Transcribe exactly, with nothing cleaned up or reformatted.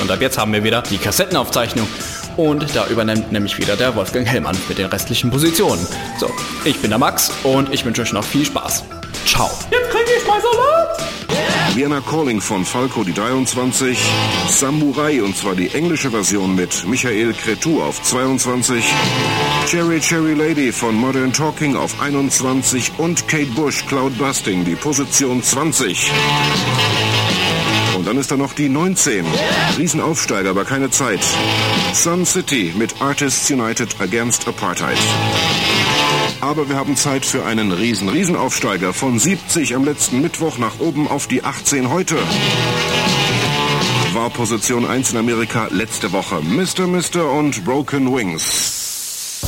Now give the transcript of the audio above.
Und ab jetzt haben wir wieder die Kassettenaufzeichnung. Und da übernimmt nämlich wieder der Wolfgang Hellmann mit den restlichen Positionen. So, ich bin der Max und ich wünsche euch noch viel Spaß. Ciao. Jetzt kriege ich mein Salat. Vienna Calling von Falco, die dreiundzwanzig. Samurai, und zwar die englische Version mit Michael Cretu auf zweiundzwanzig. Cherry Cherry Lady von Modern Talking auf einundzwanzig. Und Kate Bush, Cloud Busting, die Position zwanzig. Und dann ist da noch die neunzehn. Riesenaufsteiger, aber keine Zeit. Sun City mit Artists United Against Apartheid. Aber wir haben Zeit für einen riesen, Riesenaufsteiger von siebzig am letzten Mittwoch nach oben auf die achtzehn heute. War Position eins in Amerika letzte Woche. Mister Mister und Broken Wings.